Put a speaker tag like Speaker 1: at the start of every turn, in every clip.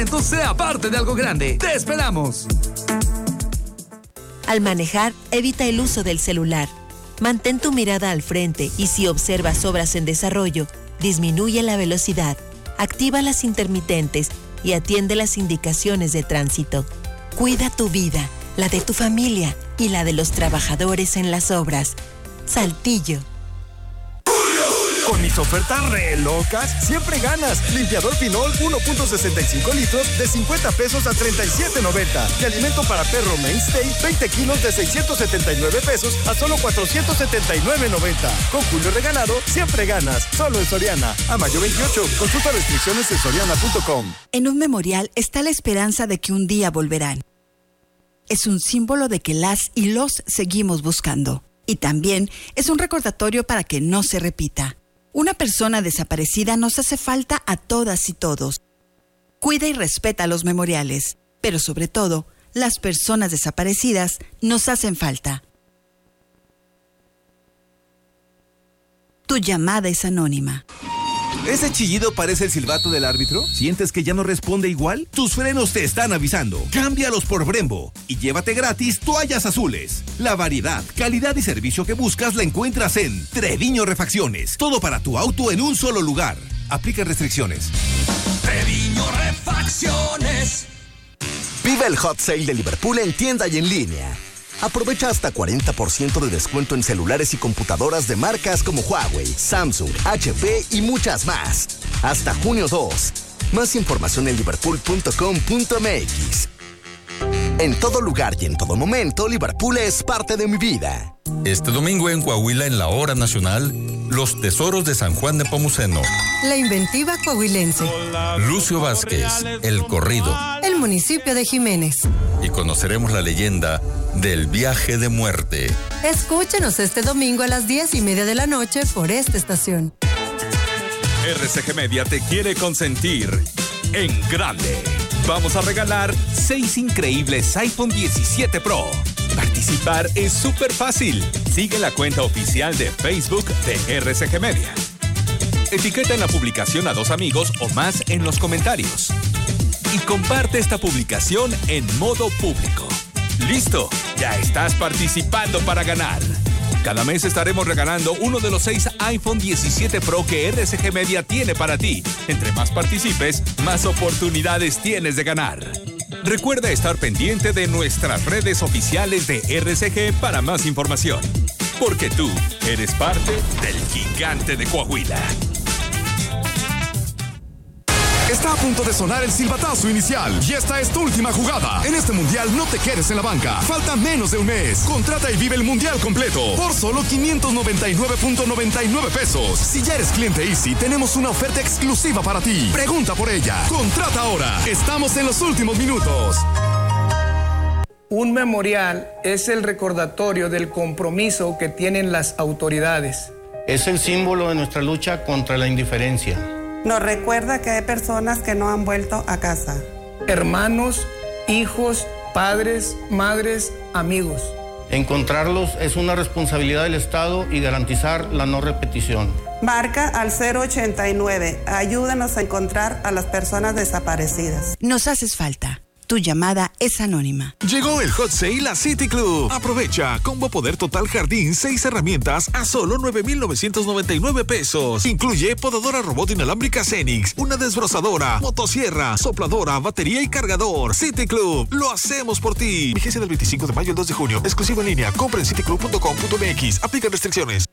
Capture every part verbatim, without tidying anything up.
Speaker 1: sea parte de algo grande. ¡Te esperamos!
Speaker 2: Al manejar, evita el uso del celular. Mantén tu mirada al frente y si observas obras en desarrollo, disminuye la velocidad, activa las intermitentes y atiende las indicaciones de tránsito. Cuida tu vida, la de tu familia y la de los trabajadores en las obras. Saltillo.
Speaker 3: Con mis ofertas re locas, siempre ganas. Limpiador Pinol uno punto sesenta y cinco litros de cincuenta pesos a treinta y siete noventa. Y alimento para perro Mainstay, veinte kilos de seiscientos setenta y nueve pesos a solo cuatrocientos setenta y nueve noventa. Con Julio regalado, siempre ganas. Solo en Soriana. A mayo veintiocho. Consulta restricciones en soriana punto com.
Speaker 4: En un memorial está la esperanza de que un día volverán. Es un símbolo de que las y los seguimos buscando. Y también es un recordatorio para que no se repita. Una persona desaparecida nos hace falta a todas y todos. Cuida y respeta los memoriales, pero sobre todo, las personas desaparecidas nos hacen falta. Tu llamada es anónima.
Speaker 5: ¿Ese chillido parece el silbato del árbitro? ¿Sientes que ya no responde igual? Tus frenos te están avisando. Cámbialos por Brembo y llévate gratis toallas azules. La variedad, calidad y servicio que buscas la encuentras en Treviño Refacciones. Todo para tu auto en un solo lugar. Aplica restricciones.
Speaker 6: Treviño Refacciones.
Speaker 7: Vive el Hot Sale de Liverpool en tienda y en línea. Aprovecha hasta cuarenta por ciento de descuento en celulares y computadoras de marcas como Huawei, Samsung, H P y muchas más. Hasta junio dos. Más información en liverpool punto com punto m x. En todo lugar y en todo momento, Liverpool es parte de mi vida.
Speaker 8: Este domingo en Coahuila, en la Hora Nacional, los tesoros de San Juan de Pomuceno.
Speaker 9: La inventiva coahuilense.
Speaker 8: Lucio Vázquez, el corrido.
Speaker 9: El municipio de Jiménez.
Speaker 8: Y conoceremos la leyenda del viaje de muerte.
Speaker 9: Escúchenos este domingo a las diez y media de la noche por esta estación.
Speaker 10: R C G Media te quiere consentir en grande. Vamos a regalar seis increíbles iPhone diecisiete Pro. Participar es súper fácil. Sigue la cuenta oficial de Facebook de R C G Media. Etiqueta en la publicación a dos amigos o más en los comentarios. Y comparte esta publicación en modo público. ¡Listo! Ya estás participando para ganar. Cada mes estaremos regalando uno de los seis iPhone diecisiete Pro que R C G Media tiene para ti. Entre más participes, más oportunidades tienes de ganar. Recuerda estar pendiente de nuestras redes oficiales de R C G para más información. Porque tú eres parte del gigante de Coahuila.
Speaker 11: Está a punto de sonar el silbatazo inicial y esta es tu última jugada. En este mundial no te quedes en la banca. Falta menos de un mes. Contrata y vive el mundial completo por solo quinientos noventa y nueve punto noventa y nueve pesos. Si ya eres cliente Easy, tenemos una oferta exclusiva para ti. Pregunta por ella. Contrata ahora. Estamos en los últimos minutos.
Speaker 12: Un memorial es el recordatorio del compromiso que tienen las autoridades.
Speaker 13: Es el símbolo de nuestra lucha contra la indiferencia.
Speaker 14: Nos recuerda que hay personas que no han vuelto a casa.
Speaker 12: Hermanos, hijos, padres, madres, amigos.
Speaker 13: Encontrarlos es una responsabilidad del Estado y garantizar la no repetición.
Speaker 14: Marca al cero ochenta y nueve. Ayúdanos a encontrar a las personas desaparecidas.
Speaker 4: Nos haces falta. Tu llamada es anónima.
Speaker 11: Llegó el Hot Sale a City Club. Aprovecha. Combo Poder Total Jardín, seis herramientas a solo nueve mil novecientos noventa y nueve pesos. Incluye podadora robot inalámbrica Cenix, una desbrozadora, motosierra, sopladora, batería y cargador. City Club. Lo hacemos por ti. Vigencia del veinticinco de mayo al dos de junio. Exclusivo en línea. Compra en cityclub punto com punto m x. Aplica restricciones.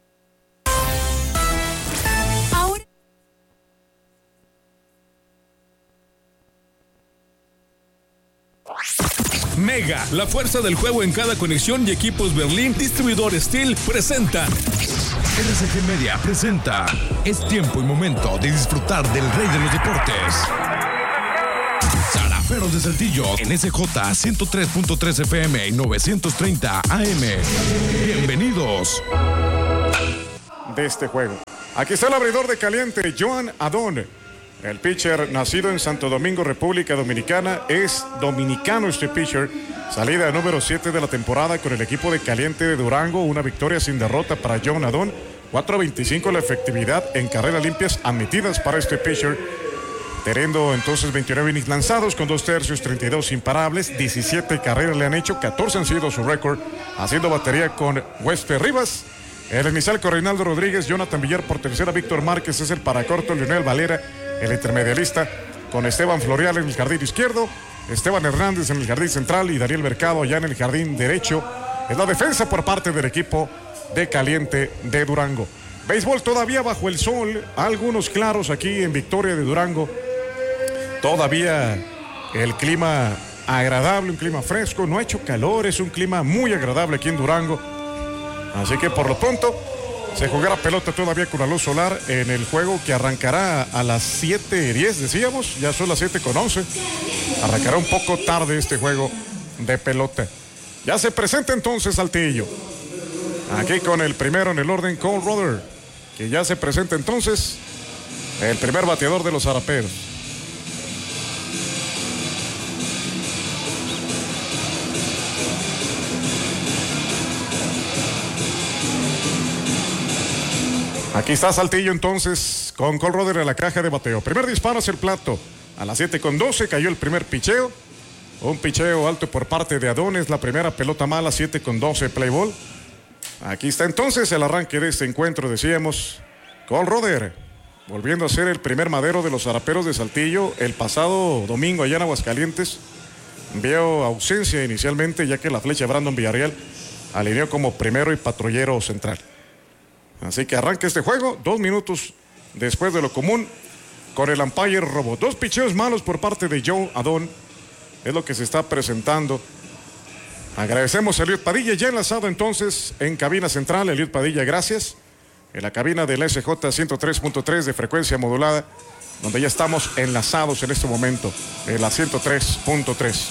Speaker 15: Mega, la fuerza del juego en cada conexión y equipos Berlín, distribuidor Steel, presentan.
Speaker 11: R C G Media presenta. Es tiempo y momento de disfrutar del rey de los deportes. Zaraperos de Saltillo en S J ciento tres punto tres F M y novecientos treinta A M. Bienvenidos.
Speaker 16: De este juego. Aquí está el abridor de caliente, Joan Adón. El pitcher, nacido en Santo Domingo, República Dominicana, es dominicano este pitcher. Salida número siete de la temporada con el equipo de Caliente de Durango. Una victoria sin derrota para Joan Adón. cuatro veinticinco la efectividad en carreras limpias admitidas para este pitcher. teniendo entonces veintinueve innings lanzados con dos tercios, treinta y dos imparables, diecisiete carreras le han hecho, catorce han sido su récord, haciendo batería con Huespe Rivas. El inicial con Reinaldo Rodríguez, Jonathan Villar por tercera, Víctor Márquez es el paracorto, Leonel Valera, el intermedialista, con Esteban Florial en el jardín izquierdo, Esteban Hernández en el jardín central y Daniel Mercado allá en el jardín derecho. Es la defensa por parte del equipo de Caliente de Durango. Béisbol todavía bajo el sol, algunos claros aquí en Victoria de Durango. Todavía el clima agradable, un clima fresco, no ha hecho calor, es un clima muy agradable aquí en Durango. Así que por lo pronto se jugará pelota todavía con la luz solar en el juego que arrancará a las siete diez, decíamos, ya son las siete con once. Arrancará un poco tarde este juego de pelota. Ya se presenta entonces Saltillo. Aquí con el primero en el orden, Cole Ruther, que ya se presenta entonces el primer bateador de los Zaraperos. Aquí está Saltillo entonces con Cole Ruther en la caja de bateo. Primer disparo hacia el plato. A las siete con doce cayó el primer picheo. Un picheo alto por parte de Adones. La primera pelota mala, siete con doce play ball. Aquí está entonces el arranque de este encuentro, decíamos. Cole Ruther volviendo a ser el primer madero de los Zaraperos de Saltillo. El pasado domingo allá en Aguascalientes vio ausencia inicialmente, ya que la flecha Brandon Villarreal alineó como primero y patrullero central. Así que arranca este juego, dos minutos después de lo común, con el umpire robot. Dos picheos malos por parte de Joe Adón, es lo que se está presentando. Agradecemos a Eliud Padilla, ya enlazado entonces en cabina central. Eliud Padilla, gracias. En la cabina del S J ciento tres punto tres de frecuencia modulada, donde ya estamos enlazados en este momento, en la ciento tres punto tres.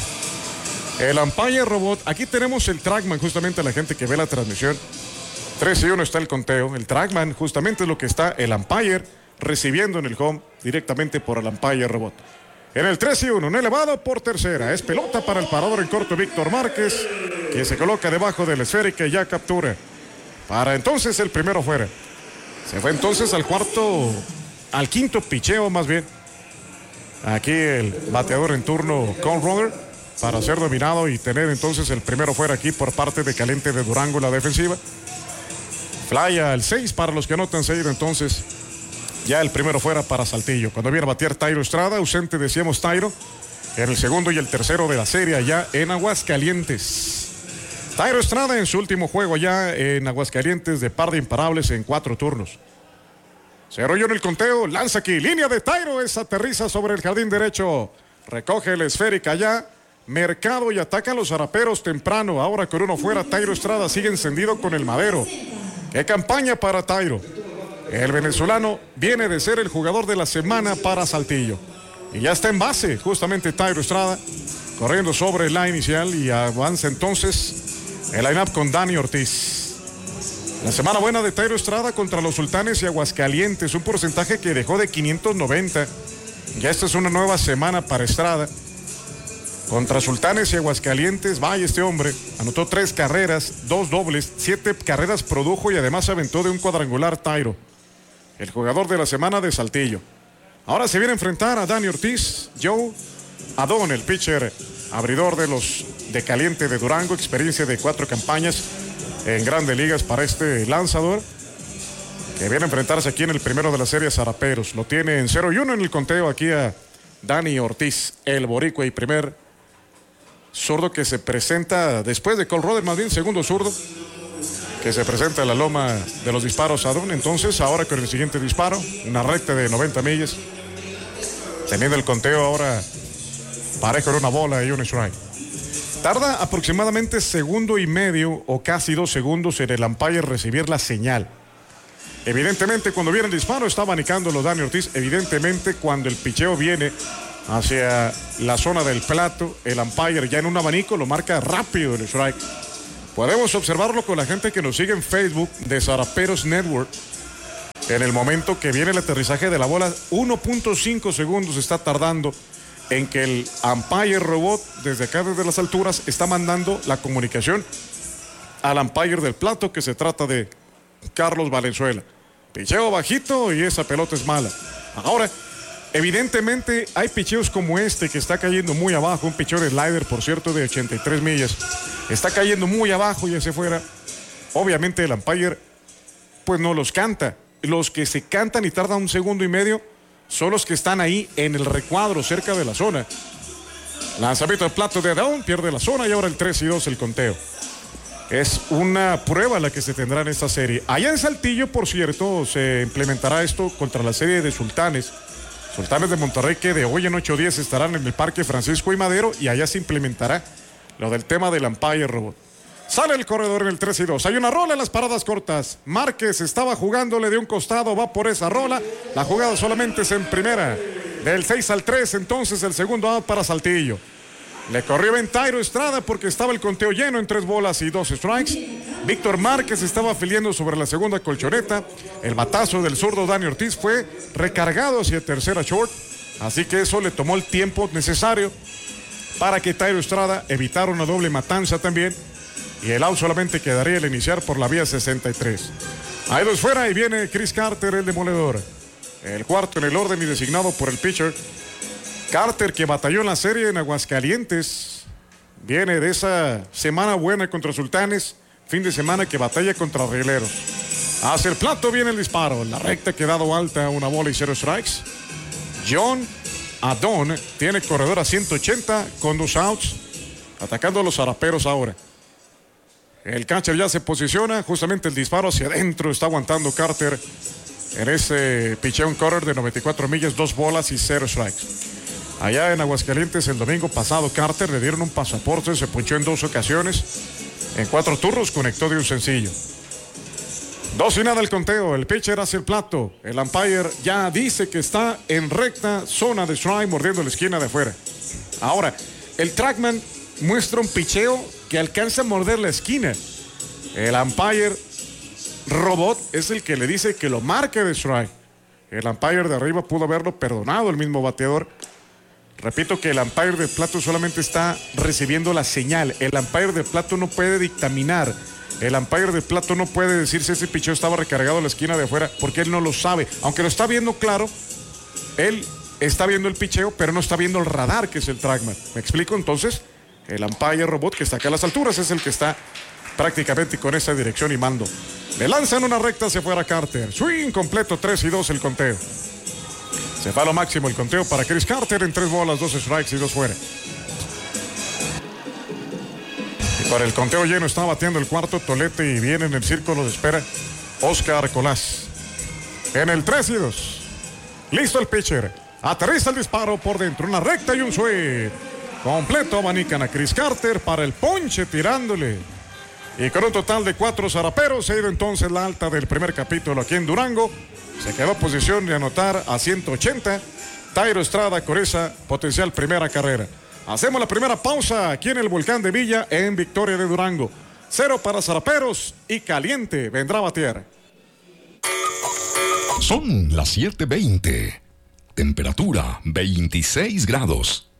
Speaker 16: El umpire robot, aquí tenemos el trackman, justamente la gente que ve la transmisión. tres y uno está el conteo. El trackman justamente es lo que está el umpire recibiendo en el home directamente por el umpire robot. En el tres y uno, un elevado por tercera. Es pelota para el parador en corto Víctor Márquez, que se coloca debajo de la esférica y ya captura. Para entonces el primero fuera. Se fue entonces al cuarto, al quinto picheo más bien. Aquí el bateador en turno, Cole Ruther, para ser dominado y tener entonces el primero fuera aquí por parte de Caliente de Durango en la defensiva. Fly al seis para los que anotan seguido entonces. Ya el primero fuera para Saltillo. Cuando viene a batear Tairo Estrada, ausente decíamos Tairo, en el segundo y el tercero de la serie allá en Aguascalientes. Tairo Estrada en su último juego allá en Aguascalientes de par de imparables en cuatro turnos. Se arrolló en el conteo, lanza aquí, línea de Tairo, es aterriza sobre el jardín derecho. Recoge la esférica allá. Mercado y ataca a los Zaraperos temprano. Ahora con uno fuera, Tairo Estrada sigue encendido con el madero. ¡Qué campaña para Tairo! El venezolano viene de ser el jugador de la semana para Saltillo. Y ya está en base, justamente Tairo Estrada, corriendo sobre la inicial y avanza entonces el line-up con Dani Ortiz. La semana buena de Tairo Estrada contra los Sultanes y Aguascalientes, un porcentaje que dejó de quinientos noventa. Ya esta es una nueva semana para Estrada. Contra Sultanes y Aguascalientes, vaya este hombre, anotó tres carreras, dos dobles, siete carreras produjo y además aventó de un cuadrangular Tairo, el jugador de la semana de Saltillo. Ahora se viene a enfrentar a Dani Ortiz, Joe Adón, el pitcher abridor de los de Caliente de Durango, experiencia de cuatro campañas en grandes ligas para este lanzador, que viene a enfrentarse aquí en el primero de la serie Zaraperos. Lo tiene en cero y uno en el conteo aquí a Dani Ortiz, el boricua y primer zurdo que se presenta después de Cole Ruther, más bien segundo zurdo que se presenta en la loma de los disparos Adón. Entonces ahora con el siguiente disparo, una recta de noventa millas, teniendo el conteo ahora parejo en una bola y un strike. Tarda aproximadamente segundo y medio o casi dos segundos en el umpire recibir la señal. Evidentemente cuando viene el disparo está abanicándolo Dani Ortiz. Evidentemente cuando el picheo viene hacia la zona del plato, el umpire ya en un abanico lo marca rápido el strike. Podemos observarlo con la gente que nos sigue en Facebook de Zaraperos Network. En el momento que viene el aterrizaje de la bola, uno punto cinco segundos está tardando en que el umpire robot desde acá desde las alturas está mandando la comunicación al umpire del plato, que se trata de Carlos Valenzuela. Picheo bajito y esa pelota es mala. Ahora Evidentemente hay picheos como este que está cayendo muy abajo, un picheo de slider, por cierto, de ochenta y tres millas. Está cayendo muy abajo y hacia afuera. Obviamente el umpire pues no los canta. Los que se cantan y tardan un segundo y medio son los que están ahí en el recuadro cerca de la zona. Lanzamiento de plato de Adón, pierde la zona y ahora el tres y dos el conteo. Es una prueba la que se tendrá en esta serie. Allá en Saltillo, por cierto, se implementará esto contra la serie de Sultanes. Sultanes de Monterrey, que de hoy en ocho días estarán en el Parque Francisco y Madero, y allá se implementará lo del tema del umpire robot. Sale el corredor en el tres y dos. Hay una rola en las paradas cortas. Márquez estaba jugándole de un costado, va por esa rola. La jugada solamente es en primera. Del seis al tres, entonces el segundo out para Saltillo. Le corrió bien Thairo Estrada porque estaba el conteo lleno en tres bolas y dos strikes. Víctor Márquez estaba afiliando sobre la segunda colchoneta. El batazo del zurdo Dani Ortiz fue recargado hacia tercera short. Así que eso le tomó el tiempo necesario para que Thairo Estrada evitara una doble matanza también. Y el out solamente quedaría al iniciar por la vía sesenta y tres. Hay dos fuera y viene Chris Carter, el demoledor. El cuarto en el orden y designado por el pitcher. Carter, que batalló en la serie en Aguascalientes, viene de esa semana buena contra Sultanes, fin de semana que batalla contra Rieleros. Hacia el plato viene el disparo, la recta ha quedado alta, una bola y cero strikes. John Adón tiene corredor a ciento ochenta con dos outs, atacando a los zaraperos ahora. El catcher ya se posiciona, justamente el disparo hacia adentro, está aguantando Carter en ese picheo un correr de noventa y cuatro millas, dos bolas y cero strikes. Allá en Aguascalientes el domingo pasado Carter le dieron un pasaporte, se ponchó en dos ocasiones, en cuatro turnos conectó de un sencillo. Dos y nada el conteo, el pitcher hacia el plato, el umpire ya dice que está en recta zona de strike mordiendo la esquina de afuera. Ahora, el trackman muestra un picheo que alcanza a morder la esquina. El umpire robot es el que le dice que lo marque de strike. El umpire de arriba pudo haberlo perdonado el mismo bateador. Repito que el umpire de plato solamente está recibiendo la señal. El umpire de plato no puede dictaminar. El umpire de plato no puede decir si ese picheo estaba recargado a la esquina de afuera, porque él no lo sabe. Aunque lo está viendo claro, él está viendo el picheo, pero no está viendo el radar, que es el trackman. ¿Me explico? Entonces, el umpire robot que está acá a las alturas es el que está prácticamente con esa dirección y mando. Le lanzan una recta hacia afuera Carter. Swing completo, tres y dos el conteo. Se va a lo máximo el conteo para Chris Carter en tres bolas, dos strikes y dos fuera. Y para el conteo lleno está bateando el cuarto Tolete y viene en el círculo de espera Oscar Colás. En el tres y dos. Listo el pitcher. Aterriza el disparo por dentro. Una recta y un swing. Completo abanican a Chris Carter para el ponche tirándole. Y con un total de cuatro zaraperos se ha ido entonces la alta del primer capítulo aquí en Durango. Se quedó en posición de anotar a ciento ochenta. Thairo Estrada con esa potencial primera carrera. Hacemos la primera pausa aquí en el Volcán de Villa en Victoria de Durango. Cero para zaraperos y Caliente vendrá a batear.
Speaker 17: Son las siete veinte. Temperatura veintiséis grados.